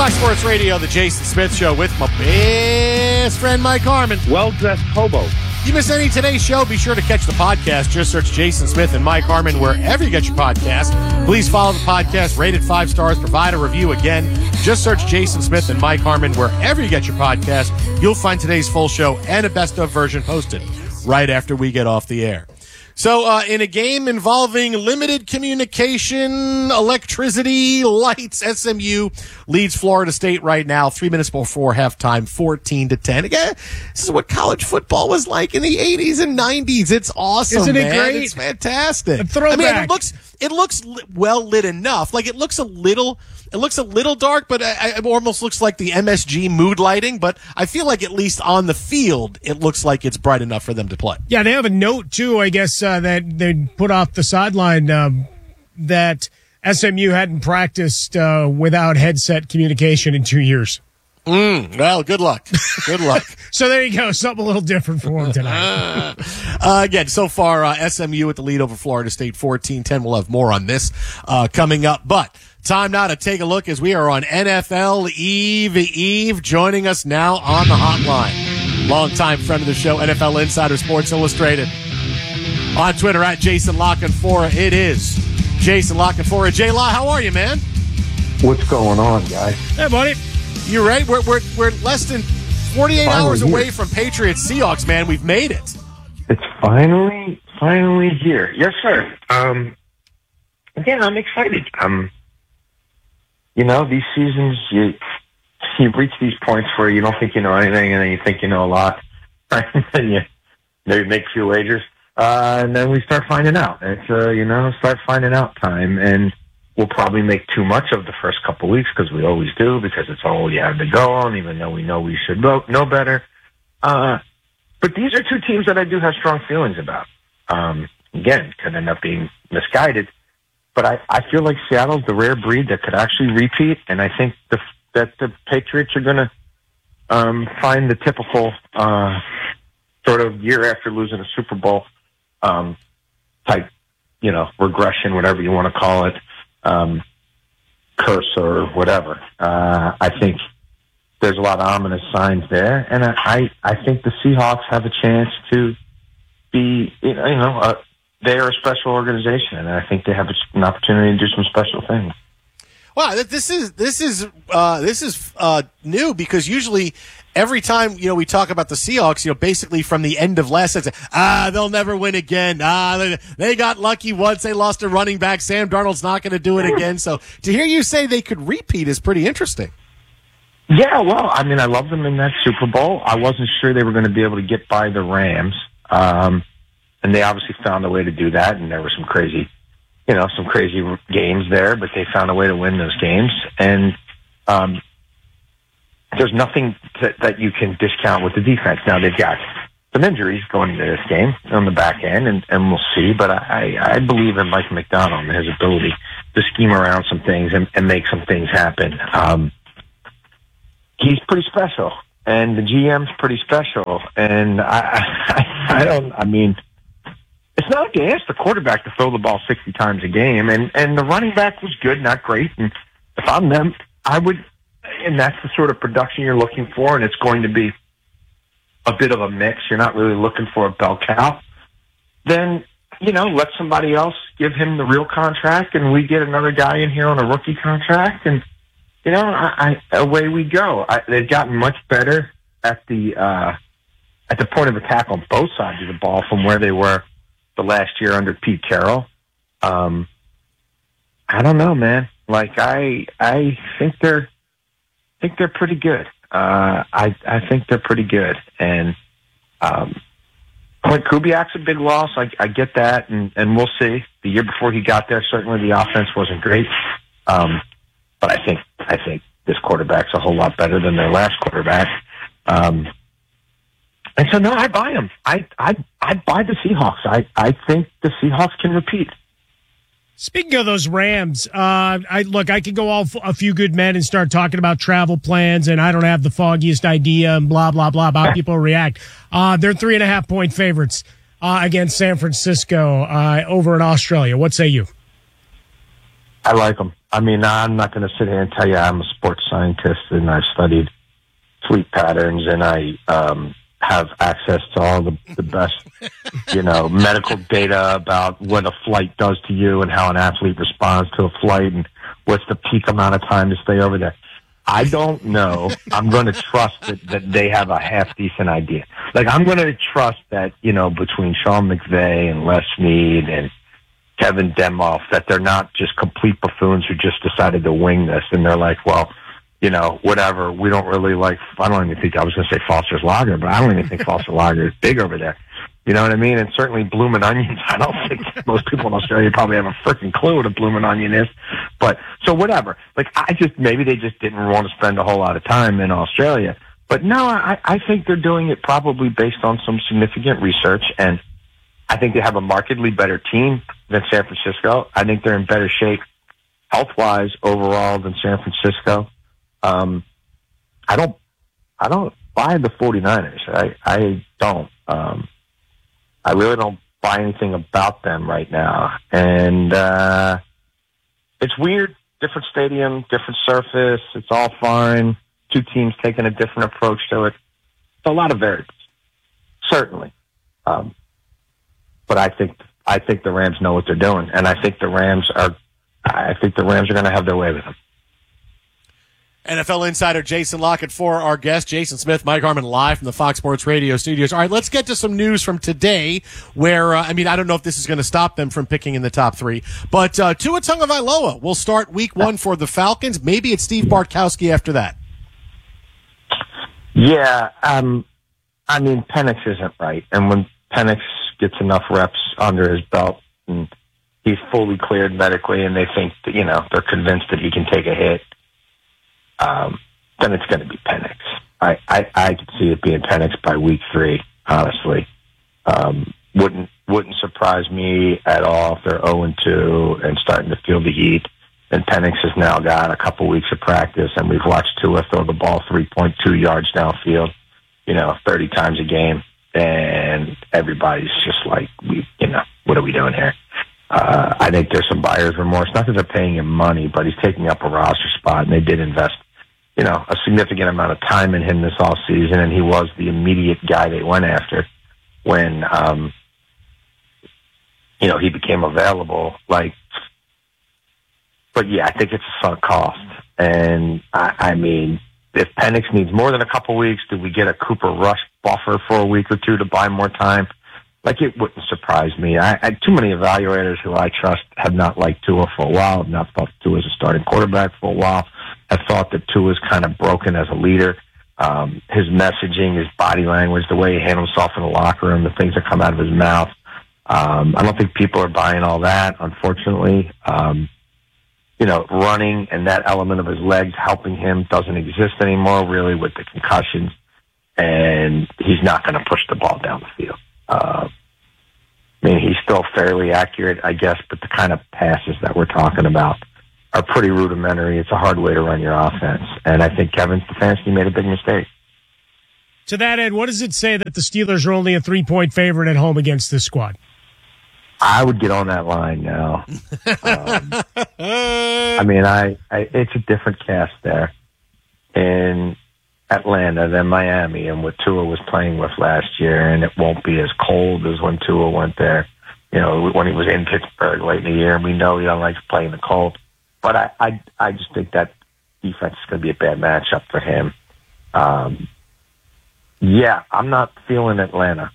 Fox Sports Radio, the Jason Smith Show with my best friend Mike Harmon. Well-dressed hobo. You miss any of today's show, be sure to catch the podcast. Just search Jason Smith and Mike Harmon wherever you get your podcast. Please follow the podcast, rate it 5 stars, provide a review. Again, just search Jason Smith and Mike Harmon wherever you get your podcast. You'll find today's full show and a best-of version posted right after we get off the air. So, in a game involving limited communication, electricity, lights, SMU leads Florida State right now, 3 minutes before halftime, 14-10. Again, this is what college football was like in the 80s and 90s. It's awesome, Isn't it man. great? It's fantastic. A throwback. I mean, it looks well lit enough. Like, it looks a little dark, but it almost looks like the MSG mood lighting. But I feel like at least on the field, it looks like it's bright enough for them to play. Yeah, they have a note, too, I guess, that they put off the sideline that SMU hadn't practiced without headset communication in 2 years. Well, good luck. Good luck. So there you go. Something a little different for them tonight. Again, so far, SMU with the lead over Florida State, 14-10. We'll have more on this coming up. But time now to take a look as we are on NFL Eve. Joining us now on the hotline, longtime friend of the show, NFL Insider Sports Illustrated. On Twitter, at Jason Lockenfora. It is Jason Lockenfora. J-Law, how are you, man? What's going on, guys? Hey, buddy. You're right. We're less than 48 hours away from Patriots Seahawks, man. We've made it. It's finally here. Yes, sir. Again, I'm excited. These seasons, you reach these points where you don't think you know anything, and then you think you know a lot, right? And then you make a few wagers, and then we start finding out. It's start finding out time, and we'll probably make too much of the first couple weeks because we always do, because it's all you have to go on, even though we know we should know better. But these are two teams that I do have strong feelings about. Again, could end up being misguided, but I feel like Seattle's the rare breed that could actually repeat, and I think that the Patriots are going to find the typical sort of year after losing a Super Bowl type, regression, whatever you want to call it. Curse or whatever. I think there's a lot of ominous signs there, and I think the Seahawks have a chance to be, they're a special organization, and I think they have an opportunity to do some special things. Wow, this is new, because usually every time we talk about the Seahawks, basically from the end of last season, they'll never win again. They got lucky once. They lost a running back. Sam Darnold's not going to do it again. So to hear you say they could repeat is pretty interesting. Yeah, well, I mean, I love them in that Super Bowl. I wasn't sure they were going to be able to get by the Rams, and they obviously found a way to do that. And there were some crazy games there, but they found a way to win those games. And there's nothing that you can discount with the defense. Now, they've got some injuries going into this game on the back end, and we'll see. But I believe in Mike McDonald and his ability to scheme around some things and make some things happen. He's pretty special, and the GM's pretty special. And it's not like they asked the quarterback to throw the ball 60 times a game, and the running back was good, not great. And if I'm them, I would, and that's the sort of production you're looking for, and it's going to be a bit of a mix. You're not really looking for a bell cow. Then, let somebody else give him the real contract, and we get another guy in here on a rookie contract, and, away we go. They've gotten much better at the point of attack on both sides of the ball from where they were the last year under Pete Carroll. I don't know, man. Like, I think they're pretty good. I think they're pretty good. And Clint Kubiak's a big loss. I get that, and we'll see. The year before he got there, certainly the offense wasn't great. But I think this quarterback's a whole lot better than their last quarterback. And so, no, I buy them. I buy the Seahawks. I think the Seahawks can repeat. Speaking of those Rams, I could go all a few good men and start talking about travel plans, and I don't have the foggiest idea and blah, blah, blah about how people react. They're 3.5-point favorites against San Francisco over in Australia. What say you? I like them. I mean, I'm not going to sit here and tell you I'm a sports scientist and I've studied sleep patterns and I have access to all the best, medical data about what a flight does to you and how an athlete responds to a flight and what's the peak amount of time to stay over there. I don't know. I'm going to trust that they have a half-decent idea. Like, I'm going to trust that, between Sean McVay and Les Snead and Kevin Demoff, that they're not just complete buffoons who just decided to wing this. And they're like, well, whatever. We don't really like, I don't even think, I was going to say Foster's Lager, but I don't even think Foster's Lager is big over there. You know what I mean? And certainly Bloomin' Onions, I don't think most people in Australia probably have a freaking clue what a Bloomin' Onion is. But, so whatever. Like, maybe they just didn't want to spend a whole lot of time in Australia. But no, I think they're doing it probably based on some significant research, and I think they have a markedly better team than San Francisco. I think they're in better shape health-wise overall than San Francisco. I don't buy the 49ers. I don't. I really don't buy anything about them right now. And it's weird. Different stadium, different surface. It's all fine. Two teams taking a different approach to it. It's a lot of variables, certainly. But I think the Rams know what they're doing, and I think the Rams are going to have their way with them. NFL insider Jason Lockett for our guest, Jason Smith, Mike Harmon, live from the Fox Sports Radio studios. All right, let's get to some news from today where, I don't know if this is going to stop them from picking in the top three, but Tua Tagovailoa will start week 1 for the Falcons. Maybe it's Steve Bartkowski after that. Yeah, Penix isn't right. And when Penix gets enough reps under his belt and he's fully cleared medically and they think that, they're convinced that he can take a hit, then it's going to be Penix. I could see it being Penix by week 3, honestly. Wouldn't surprise me at all if they're 0-2 and starting to feel the heat. And Penix has now got a couple weeks of practice, and we've watched Tua throw the ball 3.2 yards downfield, 30 times a game. And everybody's just like, what are we doing here? I think there's some buyer's remorse. Not that they're paying him money, but he's taking up a roster spot, and they did invest, a significant amount of time in him this offseason, and he was the immediate guy they went after when, he became available. But yeah, I think it's a sunk cost. And if Penix needs more than a couple weeks, do we get a Cooper Rush buffer for a week or two to buy more time? It wouldn't surprise me. Too many evaluators who I trust have not liked Tua for a while, have not thought Tua was a starting quarterback for a while, have thought that Tua is kind of broken as a leader. His messaging, his body language, the way he handles himself in the locker room, the things that come out of his mouth. I don't think people are buying all that, unfortunately. Running and that element of his legs helping him doesn't exist anymore, really, with the concussions. And he's not going to push the ball down the field. He's still fairly accurate, I guess, but the kind of passes that we're talking about are pretty rudimentary. It's a hard way to run your offense. And I think Kevin Stefanski made a big mistake. To that end, what does it say that the Steelers are only a 3-point favorite at home against this squad? I would get on that line now. It's a different cast there in Atlanta than Miami and what Tua was playing with last year, and it won't be as cold as when Tua went there, when he was in Pittsburgh late in the year, and we know he doesn't like to play in the cold. But I just think that defense is going to be a bad matchup for him. I'm not feeling Atlanta.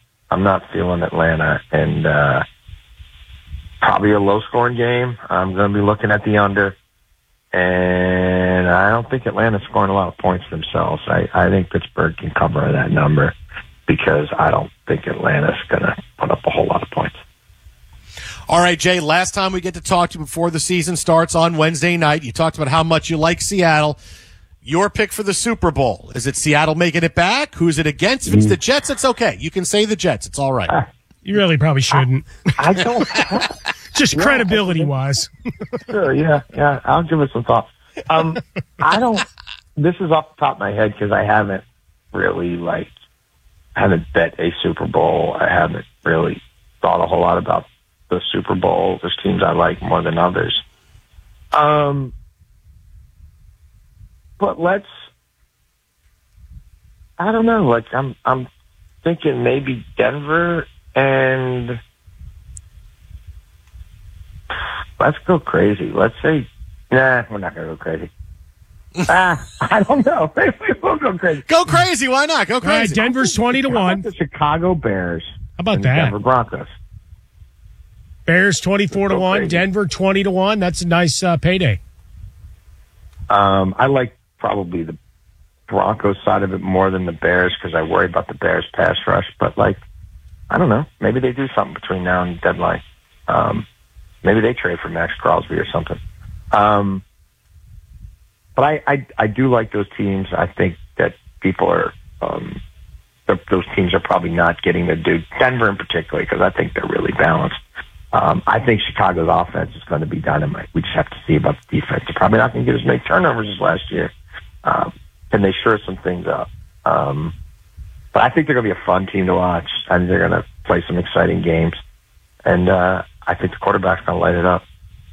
And probably a low-scoring game. I'm going to be looking at the under. And I don't think Atlanta's scoring a lot of points themselves. I think Pittsburgh can cover that number because I don't think Atlanta's going to put up a whole lot of points. All right, Jay, last time we get to talk to you before the season starts on Wednesday night, you talked about how much you like Seattle. Your pick for the Super Bowl. Is it Seattle making it back? Who's it against? If it's the Jets, it's okay. You can say the Jets. It's all right. You really probably shouldn't. I don't. Just credibility-wise. Sure, yeah. I'll give it some thought. This is off the top of my head because I haven't really, haven't bet a Super Bowl. I haven't really thought a whole lot about the Super Bowl. There's teams I like more than others. But I don't know. Like I'm thinking maybe Denver, and let's go crazy. Let's say, nah, we're not going to go crazy. I don't know. Maybe we'll go crazy. Go crazy. Why not? Go crazy. All right, Denver's 20-1. The Chicago Bears. How about and that? The Denver Broncos. Bears 24-1. Denver 20-1. That's a nice payday. I like probably the Broncos side of it more than the Bears because I worry about the Bears pass rush. But I don't know. Maybe they do something between now and deadline. Maybe they trade for Max Crosby or something. But I do like those teams. I think that people are those teams are probably not getting the due. Denver in particular, because I think they're really balanced. I think Chicago's offense is going to be dynamite. We just have to see about the defense. They're probably not going to get as many turnovers as last year. Can they shore some things up? But I think they're going to be a fun team to watch, and they're going to play some exciting games. And I think the quarterback's going to light it up.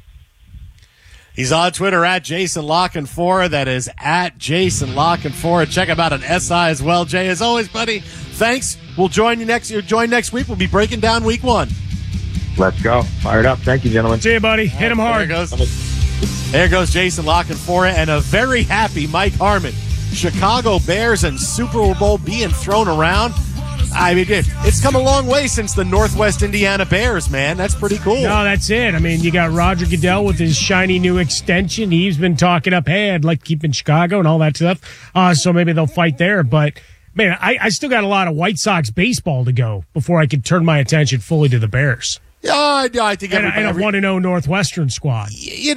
He's on Twitter at Jason Lockenfora. That is at Jason Lockenfora. Check him out on SI as well. Jay, as always, buddy, thanks. We'll join you next week. We'll be breaking down week 1. Let's go. Fired up. Thank you, gentlemen. See you, buddy. Hit him hard. There goes Jason Lockenfora and a very happy Mike Harmon. Chicago Bears and Super Bowl being thrown around. I mean, it's come a long way since the Northwest Indiana Bears, man. That's pretty cool. No, that's it. I mean, you got Roger Goodell with his shiny new extension. He's been talking up, hey, I'd like to keep in Chicago and all that stuff. So maybe they'll fight there. But, man, I still got a lot of White Sox baseball to go before I could turn my attention fully to the Bears. Yeah, I think and a 1-0 Northwestern squad. Okay.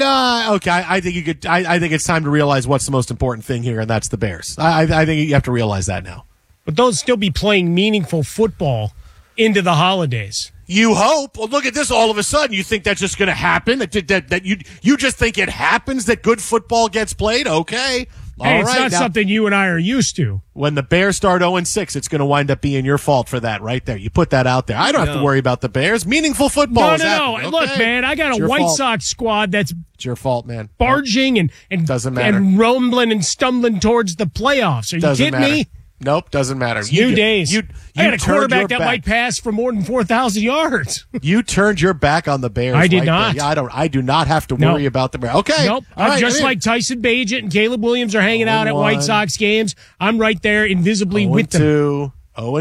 I think you could. I think it's time to realize what's the most important thing here, and that's the Bears. I think you have to realize that now. But they'll still be playing meaningful football into the holidays. You hope. Well, look at this. All of a sudden, you think that's just going to happen? That you just think it happens that good football gets played? Okay. Hey, it's not something you and I are used to. When the Bears start 0-6, it's going to wind up being your fault for that right there. You put that out there. I don't have to worry about the Bears. Meaningful football is happening. No. Okay. Look, man, I got a White Sox squad that's it's your fault, man. Barging and doesn't matter. And rumbling and stumbling towards the playoffs. Are you kidding me? Nope, doesn't matter. It's new days. I got a quarterback that might pass for more than 4,000 yards. You turned your back on the Bears. I did not. Yeah, I do not have to worry about the Bears. Okay. Nope. Like Tyson Bagent and Caleb Williams are hanging out at White Sox games. I'm right there invisibly with them.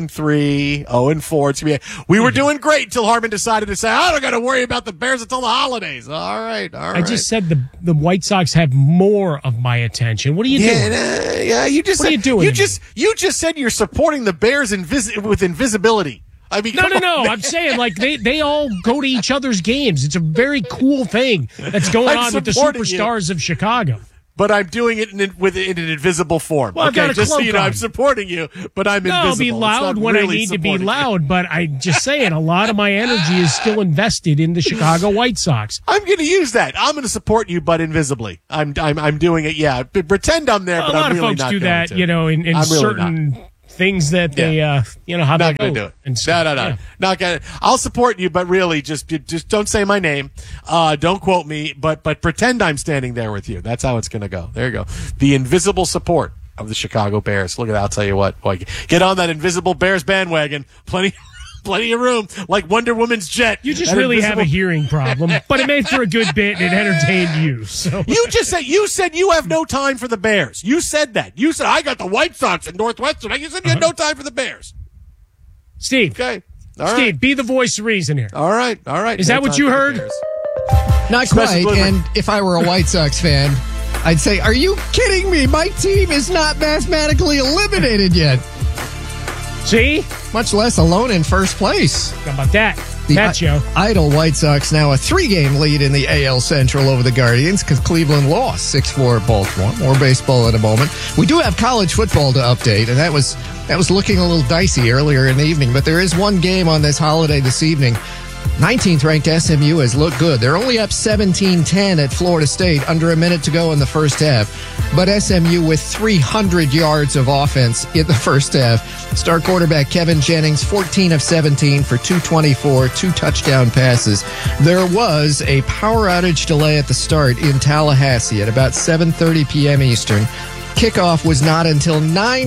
0-3, 0-4. We were doing great until Harmon decided to say, I don't got to worry about the Bears until the holidays. All right. I just said the White Sox have more of my attention. What are you doing? What are you doing? You just said you're supporting the Bears with invisibility. I mean, no. I'm saying they all go to each other's games. It's a very cool thing that's going on with the superstars of Chicago. But I'm doing it in an invisible form. Well, okay, just so you know, I'm supporting you, but I'm invisible. I'll be loud when I need to be loud, but I'm just saying a lot of my energy is still invested in the Chicago White Sox. I'm going to use that. I'm going to support you, but invisibly. I'm doing it. Yeah, pretend I'm there, but I'm really not. A lot of folks do that, in certain things that they, how not going to do it. No. Not going to. I'll support you, but really, just don't say my name. Don't quote me, but pretend I'm standing there with you. That's how it's going to go. There you go. The invisible support of the Chicago Bears. Look at that. I'll tell you what. Get on that invisible Bears bandwagon. Plenty of room, like Wonder Woman's jet. You just really have a hearing problem, but it made for a good bit and it entertained you. So you said you have no time for the Bears. You said that. You said I got the White Sox in Northwestern. You said you had no time for the Bears. Steve. Okay. Steve, be the voice of reason here. All right. Is that what you heard? Not quite. And if I were a White Sox fan, I'd say, are you kidding me? My team is not mathematically eliminated yet. See? Much less alone in first place. How about that? Joe. Idle White Sox now a 3-game lead in the AL Central over the Guardians because Cleveland lost 6-4 at Baltimore. More baseball in a moment. We do have college football to update, and that was looking a little dicey earlier in the evening. But there is one game on this holiday this evening 19th ranked SMU has looked good. They're only up 17-10 at Florida State, under a minute to go in the first half. But SMU with 300 yards of offense in the first half. Star quarterback Kevin Jennings, 14 of 17 for 224, 2 touchdown passes. There was a power outage delay at the start in Tallahassee at about 7:30 p.m. Eastern. Kickoff was not until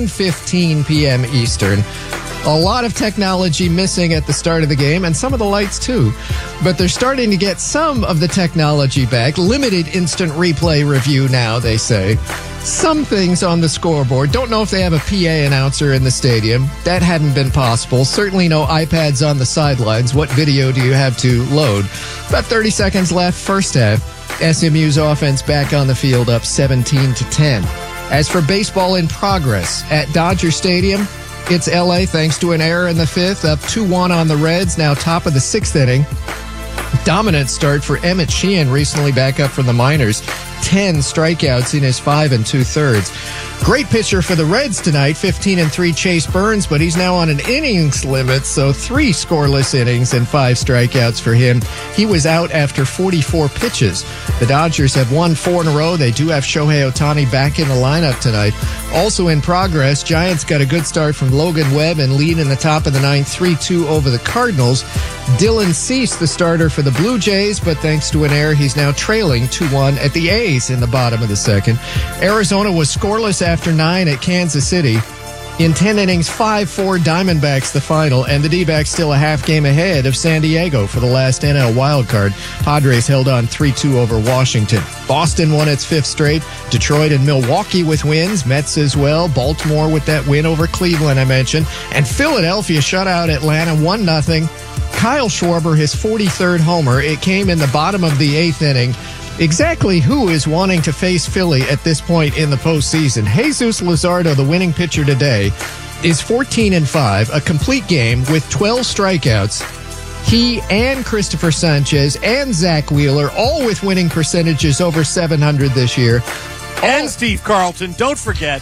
9:15 p.m. Eastern. A lot of technology missing at the start of the game, and some of the lights too. But they're starting to get some of the technology back. Limited instant replay review now, they say. Some things on the scoreboard. Don't know if they have a PA announcer in the stadium. That hadn't been possible. Certainly no iPads on the sidelines. What video do you have to load? About 30 seconds left, first half. SMU's offense back on the field, up 17-10. As for baseball in progress at Dodger Stadium, it's LA thanks to an error in the fifth, up 2-1 on the Reds, now top of the sixth inning. Dominant start for Emmett Sheehan, recently back up from the minors. 10 strikeouts in his 5 2/3. Great pitcher for the Reds tonight, 15-3 Chase Burns, but he's now on an innings limit, so 3 scoreless innings and 5 strikeouts for him. He was out after 44 pitches. The Dodgers have won 4 in a row. They do have Shohei Ohtani back in the lineup tonight. Also in progress, Giants got a good start from Logan Webb and lead in the top of the ninth, 3-2 over the Cardinals. Dylan Cease, the starter for the Blue Jays, but thanks to an error, he's now trailing 2-1 at the A's in the bottom of the second. Arizona was scoreless after 9 at Kansas City. In 10 innings, 5-4 Diamondbacks the final, and the D-backs still a half game ahead of San Diego for the last NL wildcard. Padres held on 3-2 over Washington. Boston won its 5th straight. Detroit and Milwaukee with wins. Mets as well. Baltimore with that win over Cleveland I mentioned. And Philadelphia shut out Atlanta 1-0. Kyle Schwarber, his 43rd homer. It came in the bottom of the 8th inning. Exactly who is wanting to face Philly at this point in the postseason? Jesus Luzardo, the winning pitcher today, is 14-5, a complete game with 12 strikeouts. He and Christopher Sanchez and Zach Wheeler, all with winning percentages over 700 this year. And Steve Carlton, don't forget.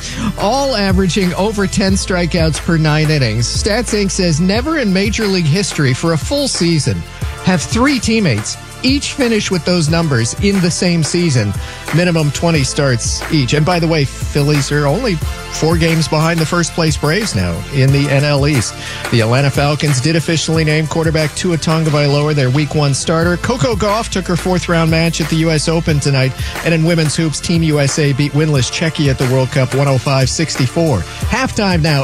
All averaging over 10 strikeouts per 9 innings. Stats Inc. says never in Major League history for a full season have 3 teammates each finish with those numbers in the same season. Minimum 20 starts each. And by the way, Phillies are only 4 games behind the first place Braves now in the NL East. The Atlanta Falcons did officially name quarterback Tua Tagovailoa their Week 1 starter. Coco Gauff took her 4th round match at the U.S. Open tonight. And in women's hoops, Team USA beat winless Czechia at the World Cup 105-64. Halftime now.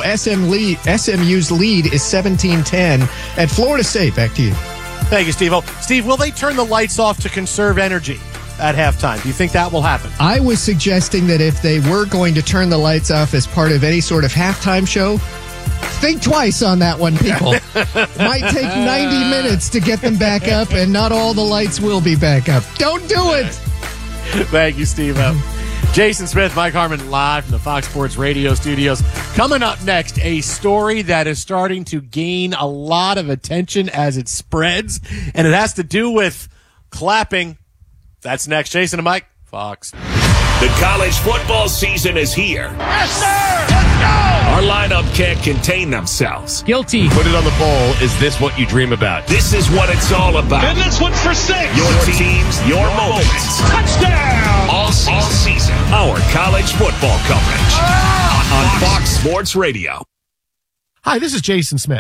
SMU's lead is 17-10 at Florida State. Back to you. Thank you, Steve-O. Steve, will they turn the lights off to conserve energy at halftime? Do you think that will happen? I was suggesting that if they were going to turn the lights off as part of any sort of halftime show, think twice on that one, people. It might take 90 minutes to get them back up, and not all the lights will be back up. Don't do it! Thank you, Steve-O. Jason Smith, Mike Harmon, live from the Fox Sports Radio studios. Coming up next, a story that is starting to gain a lot of attention as it spreads, and it has to do with clapping. That's next. Jason and Mike, Fox. The college football season is here. Yes, sir! Let's go! Our lineup can't contain themselves. Guilty. Put it on the poll. Is this what you dream about? This is what it's all about. And this one's for 6. Your teams, your moments. Touchdown! All season. Our college football coverage on Fox Sports Radio. Hi, this is Jason Smith.